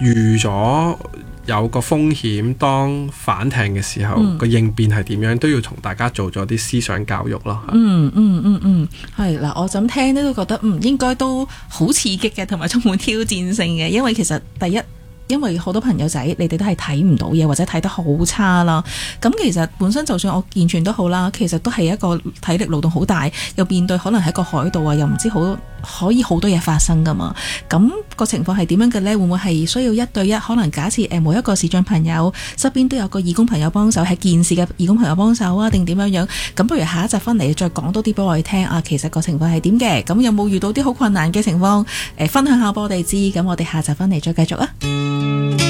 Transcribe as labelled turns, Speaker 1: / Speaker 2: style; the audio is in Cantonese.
Speaker 1: 預咗有個風險，當反艇嘅時候個應變係點樣，都要同大家做咗啲思想教育咯。
Speaker 2: 係嗱，我咁聽咧都覺得應該都好刺激嘅，同埋充滿挑戰性嘅，因為其實第一，因為好多朋友仔你哋都係睇唔到嘢，或者睇得好差啦。咁其實本身就算我健全都好啦，其實都係一個體力勞動好大，又面對可能喺個海度啊，又唔知可以好多嘢發生噶嘛。咁個情況係點樣嘅呢？會唔會係需要一對一？可能假設每一個視障朋友側邊都有個義工朋友幫手，係健視嘅義工朋友幫手啊，定點樣樣？咁不如下一集翻嚟再講多啲俾我哋聽啊。其實個情況係點嘅？咁有冇遇到啲好困難嘅情況？分享下俾我哋知。咁我哋下集翻嚟再繼續啊。